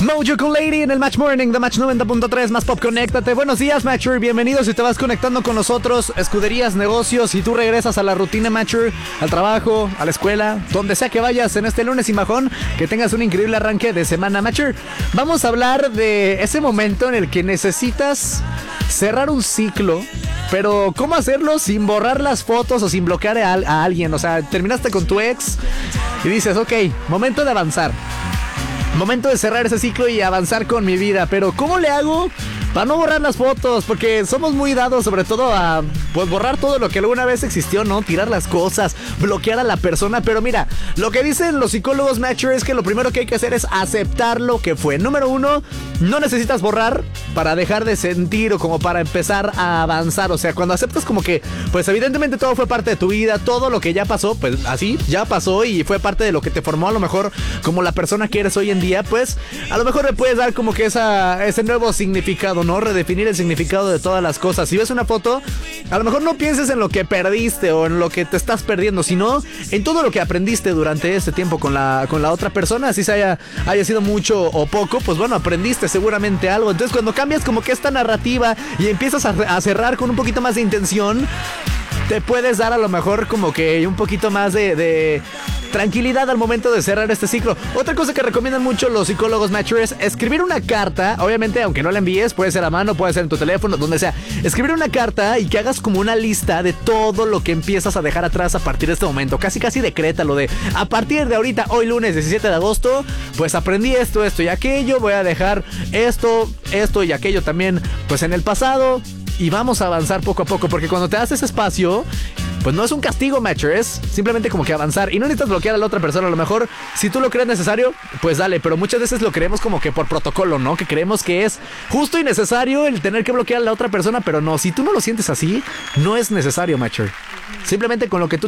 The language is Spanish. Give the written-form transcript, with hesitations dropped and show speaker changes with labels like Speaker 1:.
Speaker 1: Mojo con Lady en el Match Morning de Match 90.3 más Pop. Conéctate. Buenos días, Matcher. Bienvenidos si te vas conectando con nosotros. Escuderías, negocios, si tú regresas a la rutina, Matcher, al trabajo, a la escuela, donde sea que vayas en este lunes y majón, que tengas un increíble arranque de semana, Matcher. Vamos a hablar de ese momento en el que necesitas cerrar un ciclo, pero ¿cómo hacerlo sin borrar las fotos o sin bloquear a alguien? O sea, terminaste con tu ex y dices, ok, momento de avanzar. Momento de cerrar ese ciclo y avanzar con mi vida. Pero ¿cómo le hago para no borrar las fotos? Porque somos muy dados sobre todo a pues borrar todo lo que alguna vez existió, ¿no? Tirar las cosas, bloquear a la persona. Pero mira, lo que dicen los psicólogos, Matcher, es que lo primero que hay que hacer es aceptar lo que fue. Número uno, no necesitas borrar para dejar de sentir o como para empezar a avanzar. O sea, cuando aceptas como que pues evidentemente todo fue parte de tu vida, todo lo que ya pasó, pues así ya pasó y fue parte de lo que te formó a lo mejor como la persona que eres hoy en día, pues a lo mejor le puedes dar como que ese nuevo significado, ¿no? Redefinir el significado de todas las cosas. Si ves una foto, a lo mejor no pienses en lo que perdiste o en lo que te estás perdiendo, sino en todo lo que aprendiste durante este tiempo con la otra persona. Así haya sido mucho o poco, pues bueno, aprendiste seguramente algo. Entonces cuando cambias como que esta narrativa y empiezas a cerrar con un poquito más de intención, te puedes dar a lo mejor como que un poquito más de tranquilidad al momento de cerrar este ciclo. Otra cosa que recomiendan mucho los psicólogos, Matcher, es escribir una carta. Obviamente, aunque no la envíes, puede ser a mano, puede ser en tu teléfono, donde sea. Escribir una carta y que hagas como una lista de todo lo que empiezas a dejar atrás a partir de este momento. Casi decrétalo de a partir de ahorita, hoy lunes 17 de agosto, pues aprendí esto y aquello. Voy a dejar esto y aquello también pues en el pasado. Y vamos a avanzar poco a poco, porque cuando te das ese espacio, pues no es un castigo, Matcher, es simplemente como que avanzar. Y no necesitas bloquear a la otra persona. A lo mejor, si tú lo crees necesario, pues dale. Pero muchas veces lo creemos como que por protocolo, ¿no? Que creemos que es justo y necesario el tener que bloquear a la otra persona. Pero no, si tú no lo sientes así, no es necesario, Matcher. Simplemente con lo que tú